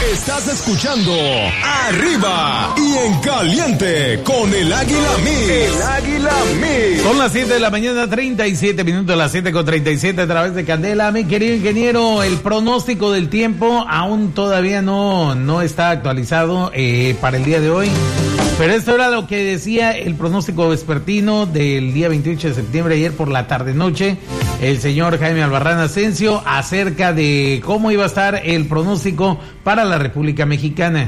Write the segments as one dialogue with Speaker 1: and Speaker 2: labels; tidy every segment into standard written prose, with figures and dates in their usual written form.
Speaker 1: Estás escuchando Arriba y en Caliente con el Águila Mix. El Águila Mix.
Speaker 2: Son las 7 de la mañana, 37 minutos, las 7:37 a través de Candela. Mi querido ingeniero, el pronóstico del tiempo aún todavía no está actualizado para el día de hoy. Pero esto era lo que decía el pronóstico vespertino del día 28 de septiembre, ayer por la tarde-noche, el señor Jaime Albarrán Asensio, acerca de cómo iba a estar el pronóstico para la República Mexicana.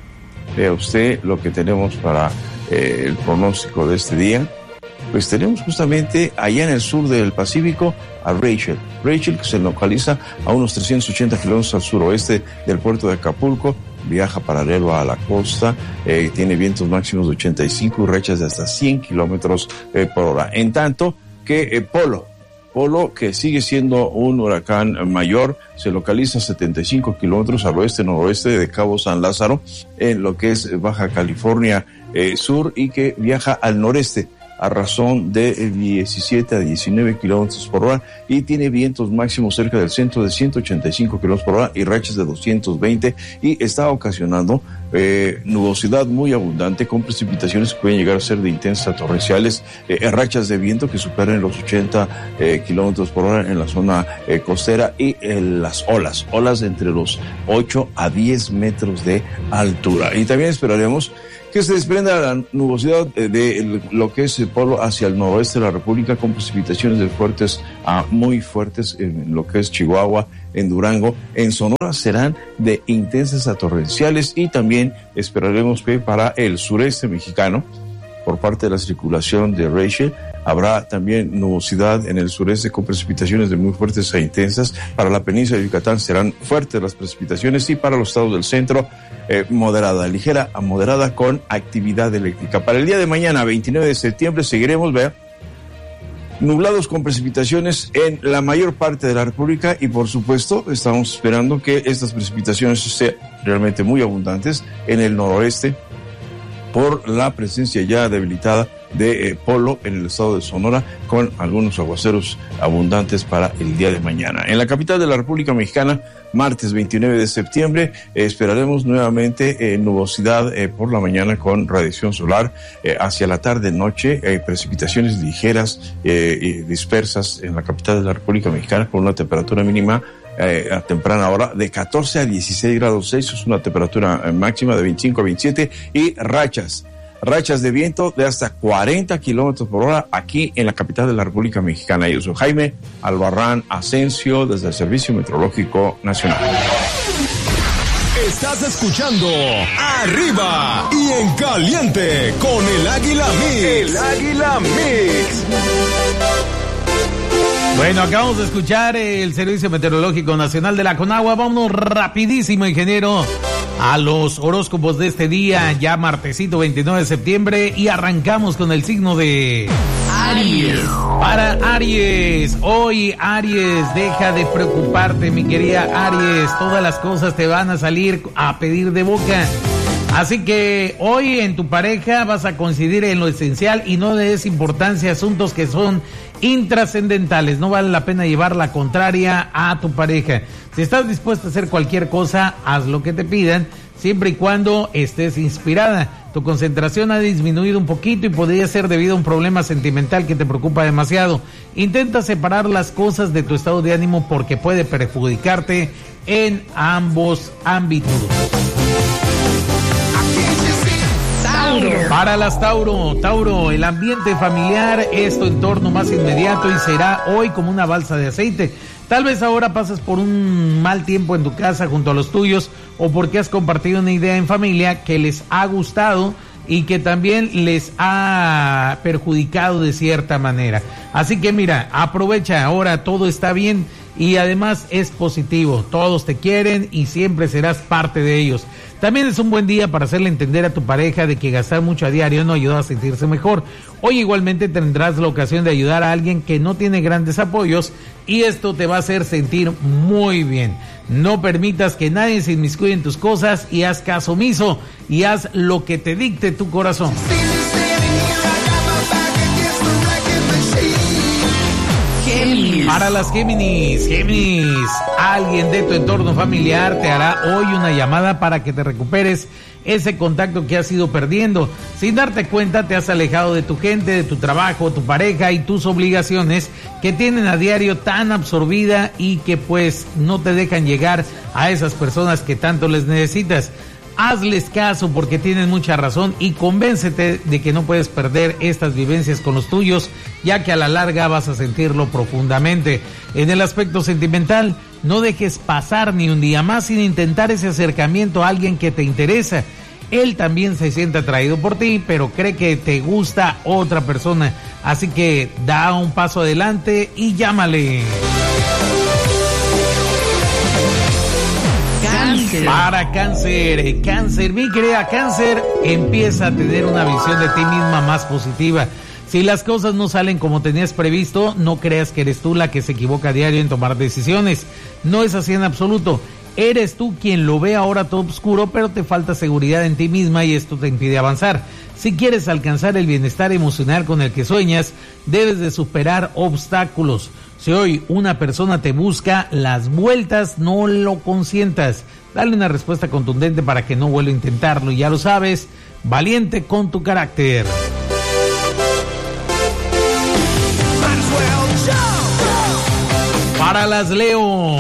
Speaker 3: Vea usted lo que tenemos para el pronóstico de este día. Pues tenemos justamente allá en el sur del Pacífico a Rachel, que se localiza a unos 380 kilómetros al suroeste del puerto de Acapulco. Viaja paralelo a la costa, tiene vientos máximos de 85 y rachas de hasta 100 kilómetros por hora. En tanto que Polo, que sigue siendo un huracán mayor, se localiza a 75 kilómetros al oeste-noroeste de Cabo San Lázaro, en lo que es Baja California Sur, y que viaja al noreste a razón de 17 a 19 kilómetros por hora y tiene vientos máximos cerca del centro de 185 kilómetros por hora y rachas de 220, y está ocasionando nubosidad muy abundante con precipitaciones que pueden llegar a ser de intensas torrenciales, rachas de viento que superan los 80 kilómetros por hora en la zona costera, y las olas de entre los 8 a 10 metros de altura. Y también esperaremos que se desprenda la nubosidad de lo que es el polo hacia el noroeste de la República, con precipitaciones de fuertes a muy fuertes en lo que es Chihuahua, en Durango, en Sonora serán de intensas a torrenciales, y también esperaremos que para el sureste mexicano, por parte de la circulación de Rachel, habrá también nubosidad en el sureste con precipitaciones de muy fuertes e intensas. Para la península de Yucatán serán fuertes las precipitaciones, y para los estados del centro, moderada, ligera a moderada con actividad eléctrica. Para el día de mañana, 29 de septiembre, seguiremos, nublados con precipitaciones en la mayor parte de la República, y por supuesto estamos esperando que estas precipitaciones sean realmente muy abundantes en el noroeste, por la presencia ya debilitada de Polo en el estado de Sonora, con algunos aguaceros abundantes para el día de mañana. En la capital de la República Mexicana, martes 29 de septiembre, esperaremos nuevamente nubosidad por la mañana con radiación solar. Hacia la tarde-noche, precipitaciones ligeras y dispersas en la capital de la República Mexicana, con una temperatura mínima a temprana hora de 14 a 16 grados Celsius, una temperatura máxima de 25 a 27, y rachas de viento de hasta 40 kilómetros por hora aquí en la capital de la República Mexicana. Yo soy Jaime Albarrán Asensio, desde el Servicio Meteorológico Nacional.
Speaker 1: Estás escuchando Arriba y en Caliente con el Águila Mix. El Águila Mix.
Speaker 2: Bueno, acabamos de escuchar el Servicio Meteorológico Nacional de la Conagua. Vámonos rapidísimo, ingeniero, a los horóscopos de este día, ya martesito 29 de septiembre, y arrancamos con el signo de Aries. Para Aries, hoy Aries, deja de preocuparte, mi querida Aries, todas las cosas te van a salir a pedir de boca. Así que hoy en tu pareja vas a coincidir en lo esencial y no le des importancia a asuntos que son intrascendentales. No vale la pena llevar la contraria a tu pareja. Si estás dispuesta a hacer cualquier cosa, haz lo que te pidan, siempre y cuando estés inspirada. Tu concentración ha disminuido un poquito y podría ser debido a un problema sentimental que te preocupa demasiado. Intenta separar las cosas de tu estado de ánimo porque puede perjudicarte en ambos ámbitos. Para las Tauro, el ambiente familiar es tu entorno más inmediato y será hoy como una balsa de aceite. Tal vez ahora pasas por un mal tiempo en tu casa junto a los tuyos, o porque has compartido una idea en familia que les ha gustado y que también les ha perjudicado de cierta manera. Así que mira, aprovecha, ahora todo está bien y además es positivo. Todos te quieren y siempre serás parte de ellos. También es un buen día para hacerle entender a tu pareja de que gastar mucho a diario no ayuda a sentirse mejor. Hoy igualmente tendrás la ocasión de ayudar a alguien que no tiene grandes apoyos y esto te va a hacer sentir muy bien. No permitas que nadie se inmiscuya en tus cosas y haz caso omiso y haz lo que te dicte tu corazón. Para las Géminis, alguien de tu entorno familiar te hará hoy una llamada para que te recuperes ese contacto que has ido perdiendo. Sin darte cuenta, te has alejado de tu gente, de tu trabajo, tu pareja y tus obligaciones que tienen a diario tan absorbida y que pues no te dejan llegar a esas personas que tanto les necesitas. Hazles caso porque tienen mucha razón y convéncete de que no puedes perder estas vivencias con los tuyos, ya que a la larga vas a sentirlo profundamente. En el aspecto sentimental, no dejes pasar ni un día más sin intentar ese acercamiento a alguien que te interesa. Él también se siente atraído por ti, pero cree que te gusta otra persona. Así que da un paso adelante y llámale. Para Cáncer, mi querida Cáncer, empieza a tener una visión de ti misma más positiva. Si las cosas no salen como tenías previsto, no creas que eres tú la que se equivoca a diario en tomar decisiones. No es así en absoluto. Eres tú quien lo ve ahora todo oscuro, pero te falta seguridad en ti misma y esto te impide avanzar. Si quieres alcanzar el bienestar emocional con el que sueñas, debes de superar obstáculos. Si hoy una persona te busca las vueltas, no lo consientas. Dale una respuesta contundente para que no vuelva a intentarlo. Y ya lo sabes, valiente con tu carácter. Para las Leo,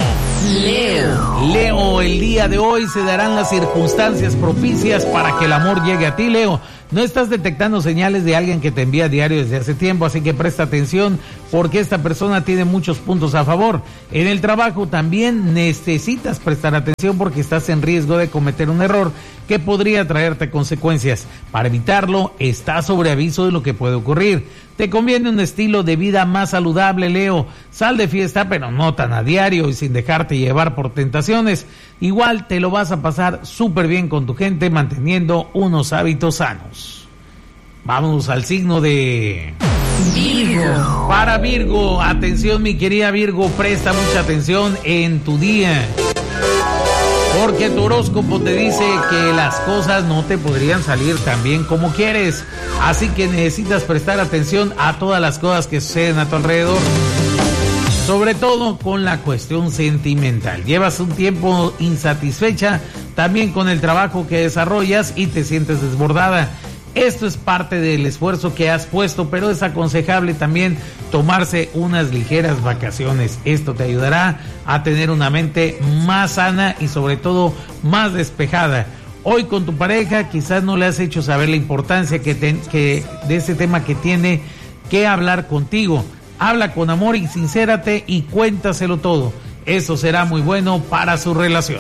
Speaker 2: el día de hoy se darán las circunstancias propicias para que el amor llegue a ti, Leo. No estás detectando señales de alguien que te envía diario desde hace tiempo, así que presta atención porque esta persona tiene muchos puntos a favor. En el trabajo también necesitas prestar atención porque estás en riesgo de cometer un error que podría traerte consecuencias. Para evitarlo, estás sobre aviso de lo que puede ocurrir. Te conviene un estilo de vida más saludable, Leo. Sal de fiesta, pero no tan a diario y sin dejarte llevar por tentaciones. Igual te lo vas a pasar súper bien con tu gente manteniendo unos hábitos sanos. Vamos al signo de Virgo. Para Virgo, atención mi querida Virgo, presta mucha atención en tu día. Porque tu horóscopo te dice que las cosas no te podrían salir tan bien como quieres. Así que necesitas prestar atención a todas las cosas que suceden a tu alrededor. Sobre todo con la cuestión sentimental. Llevas un tiempo insatisfecha también con el trabajo que desarrollas y te sientes desbordada. Esto es parte del esfuerzo que has puesto, pero es aconsejable también tomarse unas ligeras vacaciones. Esto te ayudará a tener una mente más sana y sobre todo más despejada. Hoy con tu pareja quizás no le has hecho saber la importancia que de ese tema que tiene que hablar contigo. Habla con amor y sincérate y cuéntaselo todo. Eso será muy bueno para su relación.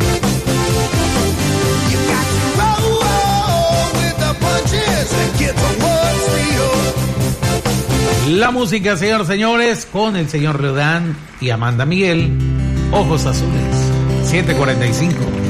Speaker 2: La música, señores, con el señor Leodán y Amanda Miguel, Ojos Azules, 7:45.